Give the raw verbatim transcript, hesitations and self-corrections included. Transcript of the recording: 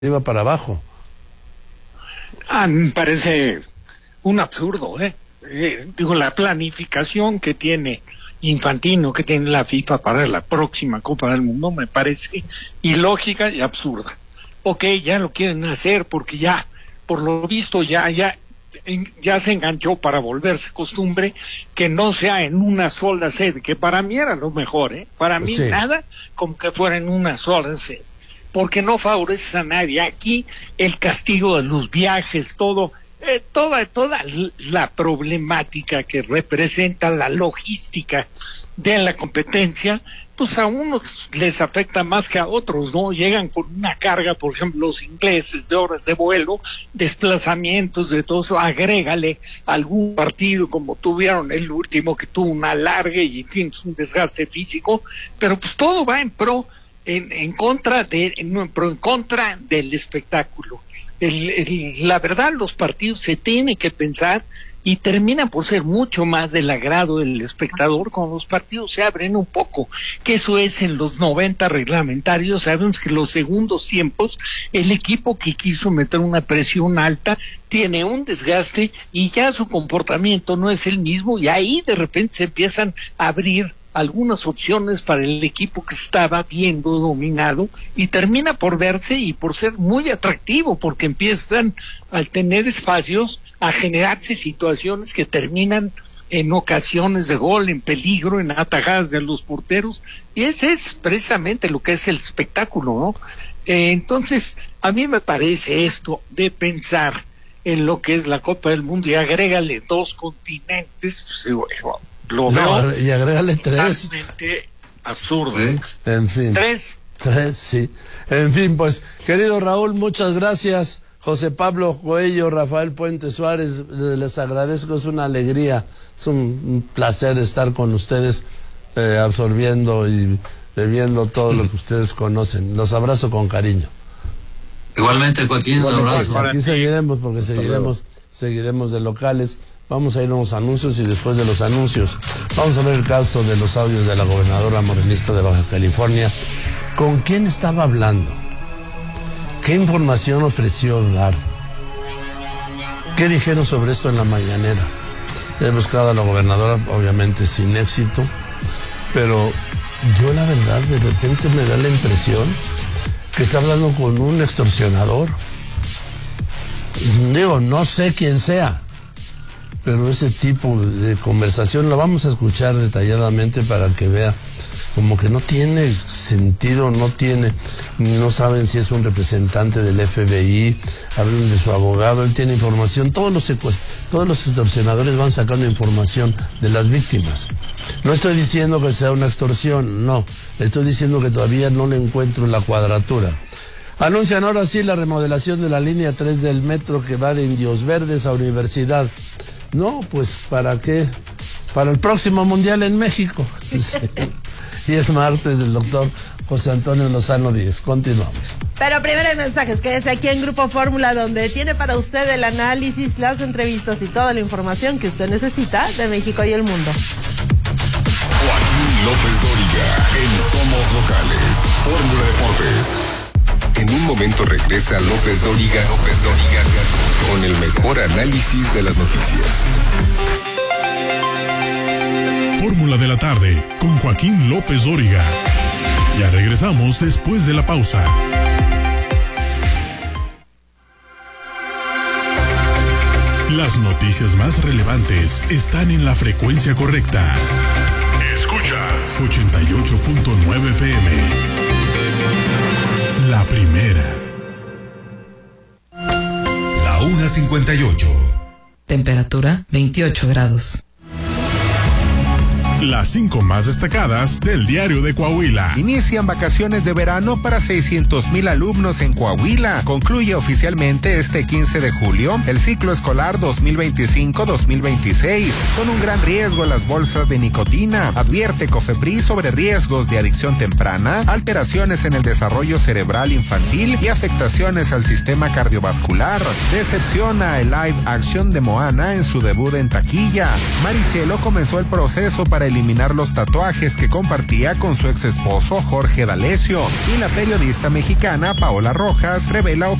iba para abajo. Ah, me parece un absurdo, ¿eh? eh digo, la planificación que tiene Infantino, que tiene la FIFA para la próxima Copa del Mundo, me parece ilógica y absurda. Ok, ya lo quieren hacer porque ya, por lo visto, ya, ya, ya se enganchó para volverse costumbre que no sea en una sola sede, que para mí era lo mejor, ¿eh? Para mí sí. Nada como que fuera en una sola sede, porque no favorece a nadie. Aquí el castigo de los viajes, todo, eh, toda, toda la problemática que representa la logística de la competencia, pues a unos les afecta más que a otros, ¿no? Llegan con una carga, por ejemplo, los ingleses, de horas de vuelo, desplazamientos, de todo eso, agrégale algún partido como tuvieron el último, que tuvo una larga y, en fin, un desgaste físico, pero pues todo va en pro, en, en contra de, en, pro, en contra del espectáculo. El, el, la verdad, los partidos se tienen que pensar y terminan por ser mucho más del agrado del espectador cuando los partidos se abren un poco, que eso es en los noventa reglamentarios. Sabemos que en los segundos tiempos el equipo que quiso meter una presión alta tiene un desgaste y ya su comportamiento no es el mismo, y ahí de repente se empiezan a abrir algunas opciones para el equipo que estaba viendo dominado, y termina por verse y por ser muy atractivo, porque empiezan al tener espacios a generarse situaciones que terminan en ocasiones de gol, en peligro, en atajadas de los porteros, y ese es precisamente lo que es el espectáculo, ¿no? Eh, entonces, a mí me parece esto de pensar en lo que es la Copa del Mundo y agrégale dos continentes, pues, bueno, lo no, veo y agrégale tres. Totalmente absurdo. ¿Eh? En fin. Tres. Tres, sí. En fin, pues, querido Raúl, muchas gracias. José Pablo Coello, Rafael Puente Suárez, les agradezco, es una alegría, es un, un placer estar con ustedes, eh, absorbiendo y bebiendo todo lo que ustedes conocen. Los abrazo con cariño. Igualmente, Joaquín, un abrazo. Aquí seguiremos, porque seguiremos, seguiremos de locales. Vamos a ir a unos anuncios y después de los anuncios vamos a ver el caso de los audios de la gobernadora morenista de Baja California. ¿Con quién estaba hablando? ¿Qué información ofreció dar? ¿Qué dijeron sobre esto en la mañanera? He buscado a la gobernadora, obviamente sin éxito, pero yo la verdad de repente me da la impresión que está hablando con un extorsionador. Digo, no sé quién sea, pero ese tipo de conversación la vamos a escuchar detalladamente para que vea como que no tiene sentido, no tiene, no saben si es un representante del F B I, hablan de su abogado, él tiene información, todos los secuest- todos los extorsionadores van sacando información de las víctimas. No estoy diciendo que sea una extorsión, no, estoy diciendo que todavía no le encuentro la cuadratura. Anuncian ahora sí la remodelación de la línea tres del metro que va de Indios Verdes a Universidad. No, pues, ¿para qué? Para el próximo Mundial en México. Sí. Y es martes, el doctor José Antonio Lozano Díez. Continuamos. Pero primero hay mensajes. Quédese aquí en Grupo Fórmula, donde tiene para usted el análisis, las entrevistas y toda la información que usted necesita de México y el mundo. Joaquín López Dóriga, en Somos Locales, Fórmula Deportes. En un momento regresa López Dóriga, López Dóriga, con el mejor análisis de las noticias. Fórmula de la tarde, con Joaquín López Dóriga. Ya regresamos después de la pausa. Las noticias más relevantes están en la frecuencia correcta. Escuchas ochenta y ocho punto nueve F M. La primera. La una cincuenta y ocho. Temperatura veintiocho grados. Las cinco más destacadas del Diario de Coahuila. Inician vacaciones de verano para seiscientos mil alumnos en Coahuila. Concluye oficialmente este quince de julio el ciclo escolar dos mil veinticinco dos mil veintiséis, con un gran riesgo a las bolsas de nicotina. Advierte COFEPRIS sobre riesgos de adicción temprana, alteraciones en el desarrollo cerebral infantil y afectaciones al sistema cardiovascular. Decepciona el live action de Moana en su debut en taquilla. Marichelo comenzó el proceso para el eliminar los tatuajes que compartía con su ex esposo Jorge D'Alessio. Y la periodista mexicana Paola Rojas revela